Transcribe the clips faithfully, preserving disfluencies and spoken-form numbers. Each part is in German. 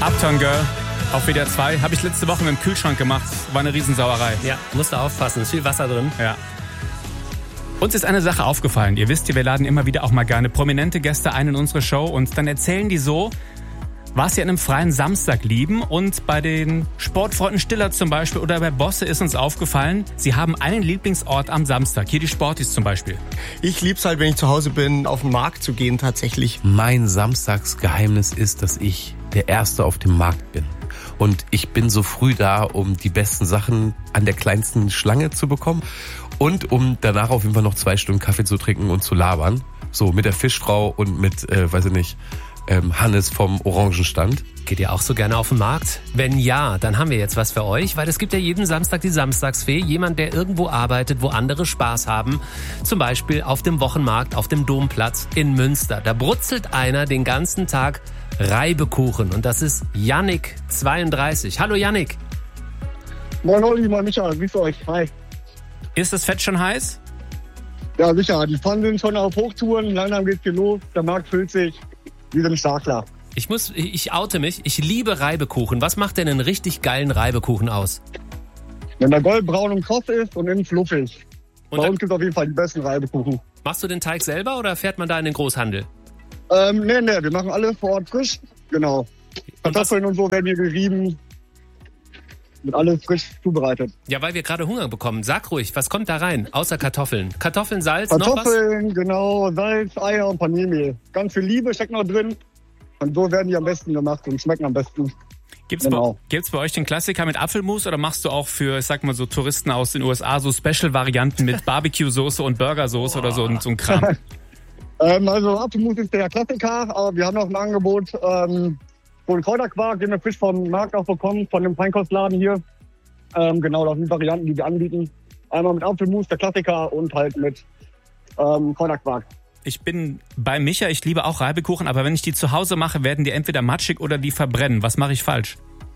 Uptown Girl auf W D R zwei. Habe ich letzte Woche mit dem Kühlschrank gemacht. War eine Riesensauerei. Ja, musst du aufpassen. Ist viel Wasser drin. Ja. Uns ist eine Sache aufgefallen. Ihr wisst ja, wir laden immer wieder auch mal gerne prominente Gäste ein in unsere Show und dann erzählen die so, was sie an einem freien Samstag lieben. Und bei den Sportfreunden Stiller zum Beispiel oder bei Bosse ist uns aufgefallen, sie haben einen Lieblingsort am Samstag. Hier die Sportis zum Beispiel. Ich lieb's halt, wenn ich zu Hause bin, auf den Markt zu gehen tatsächlich. Mein Samstagsgeheimnis ist, dass ich der Erste auf dem Markt bin. Und ich bin so früh da, um die besten Sachen an der kleinsten Schlange zu bekommen und um danach auf jeden Fall noch zwei Stunden Kaffee zu trinken und zu labern. So mit der Fischfrau und mit, äh, weiß ich nicht, ähm, Hannes vom Orangenstand. Geht ihr auch so gerne auf den Markt? Wenn ja, dann haben wir jetzt was für euch, weil es gibt ja jeden Samstag die Samstagsfee. Jemand, der irgendwo arbeitet, wo andere Spaß haben. Zum Beispiel auf dem Wochenmarkt, auf dem Domplatz in Münster. Da brutzelt einer den ganzen Tag Reibekuchen. Und das ist Yannick, zweiunddreißig. Hallo Yannick. Moin Olli, moin Micha, grüß euch. Hi. Ist das Fett schon heiß? Ja, sicher. Die Pfannen sind schon auf Hochtouren. Langsam geht's hier los. Der Markt füllt sich. Wir sind stark klar. Ich muss, ich oute mich. Ich liebe Reibekuchen. Was macht denn einen richtig geilen Reibekuchen aus? Wenn der goldbraun und kross ist und innen fluffig. Und Bei uns gibt es auf jeden Fall die besten Reibekuchen. Machst du den Teig selber oder fährt man da in den Großhandel? Ähm, nee, nee, wir machen alles vor Ort frisch. Genau. Kartoffeln und so werden hier gerieben. Wird alles frisch zubereitet. Ja, weil wir gerade Hunger bekommen. Sag ruhig, was kommt da rein? Außer Kartoffeln. Kartoffeln, Salz, noch was? Kartoffeln, genau, Salz, Eier und Paniermehl. Ganz viel Liebe steckt noch drin. Und so werden die am besten gemacht und schmecken am besten. Gibt's, Genau. bei, gibt's bei euch den Klassiker mit Apfelmus oder machst du auch für, ich sag mal so, Touristen aus den U S A so Special-Varianten mit Barbecue-Soße und Burgersoße oder so, so ein Kram? Ähm, also Apfelmus ist der Klassiker, aber wir haben noch ein Angebot, ähm, so einen Kräuterquark, den wir frisch vom Markt auch bekommen, von dem Feinkostladen hier. Ähm, genau, das sind Varianten, die wir anbieten. Einmal mit Apfelmus, der Klassiker, und halt mit ähm, Kräuterquark. Ich bin bei Micha, ich liebe auch Reibekuchen, aber wenn ich die zu Hause mache, werden die entweder matschig oder die verbrennen. Was mache ich falsch?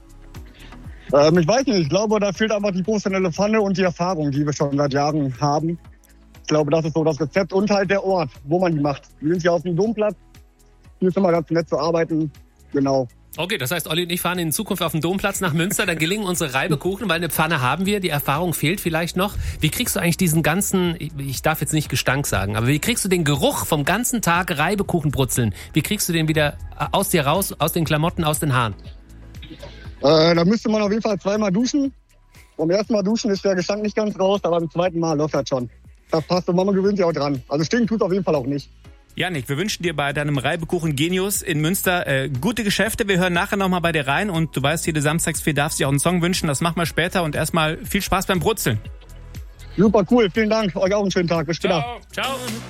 Ähm, ich weiß nicht, ich glaube, da fehlt einfach die professionelle Pfanne und die Erfahrung, die wir schon seit Jahren haben. Ich glaube, das ist so das Rezept und halt der Ort, wo man die macht. Wir sind hier auf dem Domplatz. Hier ist immer ganz nett zu arbeiten. Genau. Okay, das heißt, Olli und ich fahren in Zukunft auf den Domplatz nach Münster, dann gelingen unsere Reibekuchen, weil eine Pfanne haben wir, die Erfahrung fehlt vielleicht noch. Wie kriegst du eigentlich diesen ganzen, ich darf jetzt nicht Gestank sagen, aber wie kriegst du den Geruch vom ganzen Tag Reibekuchen brutzeln? Wie kriegst du den wieder aus dir raus, aus den Klamotten, aus den Haaren? Äh, da müsste man auf jeden Fall zweimal duschen. Beim ersten Mal duschen ist der Gestank nicht ganz raus, aber beim zweiten Mal läuft das schon. Das passt und Mama gewöhnt sich auch dran. Also stinken tut auf jeden Fall auch nicht. Yannick, wir wünschen dir bei deinem Reibekuchen Genius in Münster äh, gute Geschäfte. Wir hören nachher nochmal bei dir rein und du weißt, jede Samstagsfee darfst dir auch einen Song wünschen. Das machen wir später und erstmal viel Spaß beim Brutzeln. Super cool, vielen Dank. Euch auch einen schönen Tag. Bis später. Ciao. Ciao.